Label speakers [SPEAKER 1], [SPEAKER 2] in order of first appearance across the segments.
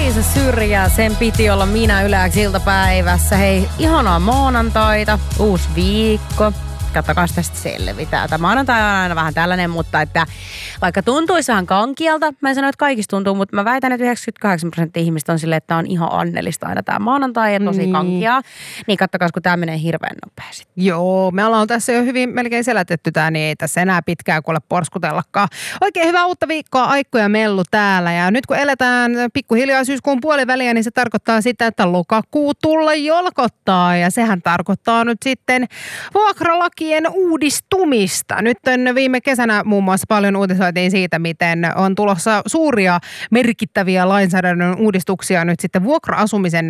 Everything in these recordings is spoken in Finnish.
[SPEAKER 1] Kaisa Syrjä, sen piti olla Minä Yleäks iltapäivässä. Hei, ihanaa maanantaita, uusi viikko. Katsokaa tästä selvitään. Tämä maanantai on aina vähän tällainen, mutta että vaikka tuntuisi ihan kankialta, mä en sano, että kaikista tuntuu, mutta mä väitän, että 98% ihmistä on silleen, että on ihan annellista aina tämä maanantai ja tosi kankiaa. Niin katsokaa, kun tämä menee hirveän nopeasti.
[SPEAKER 2] Joo, me ollaan tässä jo hyvin melkein selätetty tämä, niin ei tässä enää pitkään kuule porskutellakaan. Oikein hyvää uutta viikkoa, Aikko ja Mellu täällä. Ja nyt kun eletään pikkuhiljaa syyskuun puoliväliä, niin se tarkoittaa sitä, että lokakuu tulla jolkottaa. Ja sehän tarkoittaa nyt sitten vuokralakien uudistumista. Nyt viime kesänä muun muassa paljon uutisoitiin siitä, miten on tulossa suuria merkittäviä lainsäädännön uudistuksia nyt sitten vuokra-asumisen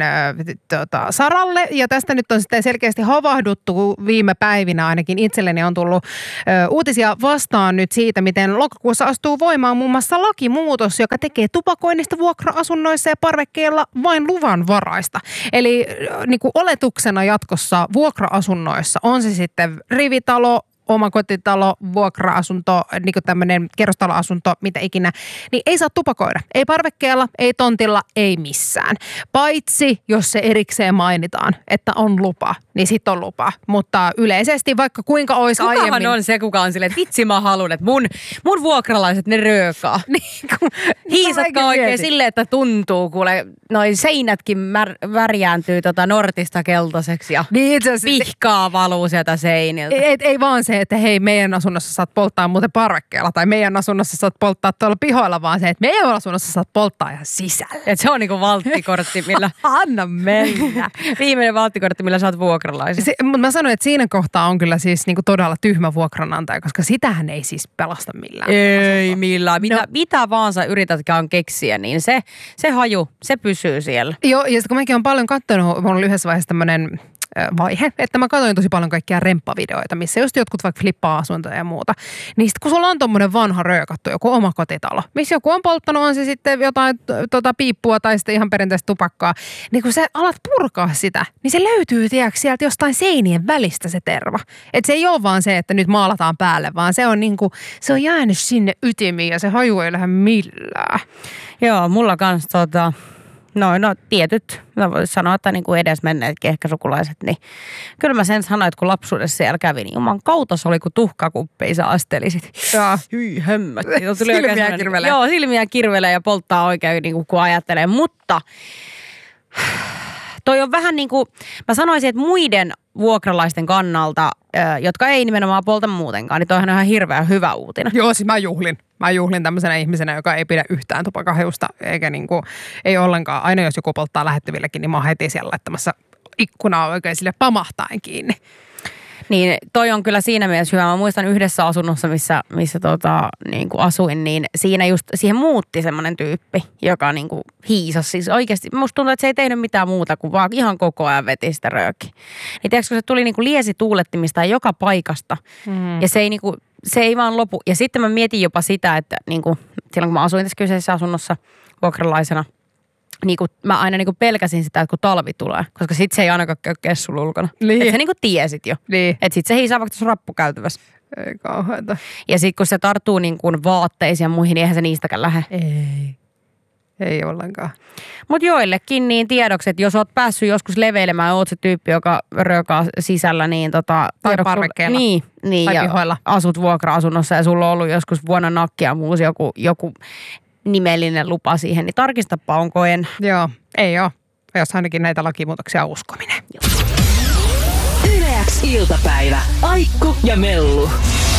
[SPEAKER 2] saralle. Ja tästä nyt on sitten selkeästi havahduttu viime päivinä, ainakin itselleni on tullut uutisia vastaan nyt siitä, miten lokakuussa astuu voimaan muun muassa lakimuutos, joka tekee tupakoinnista vuokra-asunnoissa ja parvekkeilla vain luvanvaraista. Eli niin kuin oletuksena jatkossa vuokra-asunnoissa on se sitten rivitalo, omakotitalo, vuokra-asunto, niin kuin tämmöinen kerrostaloasunto, mitä ikinä, niin ei saa tupakoida. Ei parvekkeella, ei tontilla, ei missään. Paitsi, jos se erikseen mainitaan, että on lupa, niin sit on lupa. Mutta yleisesti, vaikka kuinka olisi aiemmin...
[SPEAKER 1] Kukahan on se, kuka on silleen, että vitsi mä haluun, että mun vuokralaiset, ne röökaa. Hiisatkaa oikein silleen, että tuntuu, kuule, noi seinätkin värjääntyy nortista keltaiseksi ja niin, pihkaa valuu sieltä seiniltä.
[SPEAKER 2] Ei vaan se, että hei, meidän asunnossa saat polttaa muuten parvekkeella tai meidän asunnossa saat polttaa tuolla pihoilla, vaan se, että meidän asunnossa saat polttaa ihan sisällä.
[SPEAKER 1] Et se on niinku valttikortti, millä...
[SPEAKER 2] Anna mennä.
[SPEAKER 1] Viimeinen valttikortti, millä saat vuokralaisen.
[SPEAKER 2] Mutta mä sanoin, että siinä kohtaa on kyllä siis niinku todella tyhmä vuokranantaja, koska sitähän ei siis pelasta millään.
[SPEAKER 1] Ei millään. Mitä vaan sä yritätkään keksiä, niin se haju, se pysyy siellä.
[SPEAKER 2] Joo, ja kun mäkin olen paljon katsonut, mulla oli yhdessä vaiheessa tämmöinen vaihe, että mä katsoin tosi paljon kaikkia remppavideoita, missä just jotkut vaikka flippaa asuntoja ja muuta. Niin sit kun sulla on tommonen vanha röökattu, joku omakotitalo, missä joku on polttanut, on se sitten jotain piippua tai sitten ihan perinteistä tupakkaa, niin kun sä alat purkaa sitä, niin se löytyy tiedätkö sieltä jostain seinien välistä se terva. Että se ei ole vaan se, että nyt maalataan päälle, vaan se on niinku, se on jäänyt sinne ytimiin ja se haju ei lähde millään.
[SPEAKER 1] Joo, mulla kans No tietyt, mä voisin sanoa, että niin kuin edesmenneetkin ehkä sukulaiset, niin kyllä mä sen sanoin, että kun lapsuudessa siellä kävi, niin juman kautas oli, kun tuhkakuppeja sä astelisit. Hyi hömmät.
[SPEAKER 2] Silmiä kirvelee.
[SPEAKER 1] Joo, silmiä kirvelee ja polttaa oikein, niin kuin kun ajattelee, mutta toi on vähän niin kuin, mä sanoisin, että muiden vuokralaisten kannalta, jotka ei nimenomaan polta muutenkaan, niin toihan on ihan hirveän hyvä uutinen.
[SPEAKER 2] Joo, siis mä juhlin tämmöisenä ihmisenä, joka ei pidä yhtään tupakahiusta, eikä niinku, ei ollenkaan. Aina jos joku polttaa lähettyvilläkin, niin mä oon heti siellä laittamassa ikkunaa oikein sille pamahtaen kiinni.
[SPEAKER 1] Niin toi on kyllä siinä mielessä hyvä. Mä muistan yhdessä asunnossa, missä niin kuin asuin, niin siinä just siihen muutti semmoinen tyyppi, joka niin kuin hiisasi. Siis oikeasti musta tuntuu, että se ei tehnyt mitään muuta kuin vaan ihan koko ajan veti sitä röökiä. Niin tiedätkö, kun se tuli niin kuin liesituulettimista joka paikasta ja se ei vaan lopu. Ja sitten mä mietin jopa sitä, että niin kuin, silloin kun mä asuin tässä kyseisessä asunnossa vuokralaisena, niin kuin mä aina niin kuin pelkäsin sitä, että kun talvi tulee, koska sit se ei ainakaan käy kessulla ulkona. Niin. Että sä niin kuin tiesit jo. Niin. Että sit se hiisaa vaikka tuossa rappukäytävässä.
[SPEAKER 2] Ei kauheeta.
[SPEAKER 1] Ja sit kun se tarttuu niin kuin vaatteisiin ja muihin, niin eihän se niistäkään lähde.
[SPEAKER 2] Ei ollenkaan.
[SPEAKER 1] Mut joillekin niin tiedoksi, että jos oot päässyt joskus leveilemään ja oot se tyyppi, joka röökaa sisällä, niin
[SPEAKER 2] tai parvekkeella.
[SPEAKER 1] Niin,
[SPEAKER 2] tai
[SPEAKER 1] ja
[SPEAKER 2] pihoilla.
[SPEAKER 1] Asut vuokra-asunnossa ja sulla on ollut joskus vuonna nakkia muusi joku nimellinen lupa siihen, niin tarkistapa onko en.
[SPEAKER 2] Joo, ei ole. Jos ainakin näitä lakimuutoksia uskominen.
[SPEAKER 3] Yleäks iltapäivä. Aikko ja Mellu.